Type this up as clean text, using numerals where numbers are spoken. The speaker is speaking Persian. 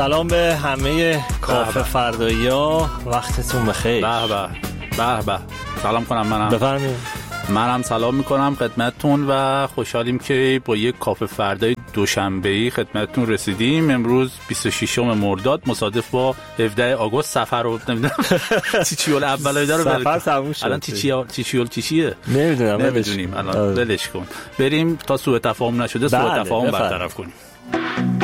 سلام به همه کافه فردایی‌ها، وقتتون بخیر. به به. سلام کنم منم. بفرمایید. منم سلام میکنم خدمتتون و خوشحالیم که با یک کافه فردای دوشنبه‌ای خدمتتون رسیدیم. امروز 26 مرداد مصادف با 17 آگوست. سفر رو نمیدونم چیول اولای داره سفر تموم شد. الان چیه نمیدونیم الان ولش کن، بریم تا سوء تفاهم نشده سوء تفاهم برطرف کنیم.